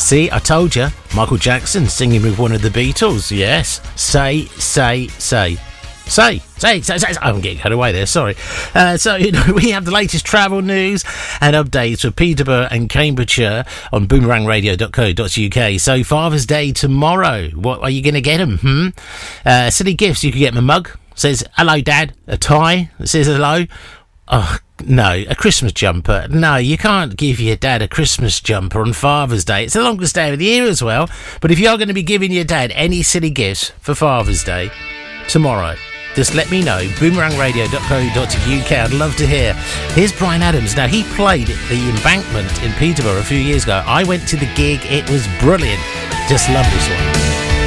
See, I told you. Michael Jackson singing with one of the Beatles. Yes. Say. I'm getting carried away there, sorry. We have the latest travel news and updates for Peterborough and Cambridgeshire on boomerangradio.co.uk. So, Father's Day tomorrow. What are you going to get them? Silly gifts. You can get them a mug. Says, hello, Dad. A tie that says hello. Oh, no. A Christmas jumper. No, you can't give your dad a Christmas jumper on Father's Day. It's the longest day of the year as well. But if you're going to be giving your dad any silly gifts for Father's Day tomorrow, just let me know. boomerangradio.co.uk. I'd love to hear. Here's Bryan Adams. Now, he played at the Embankment in Peterborough a few years ago. I went to the gig. It was brilliant. Just love this one.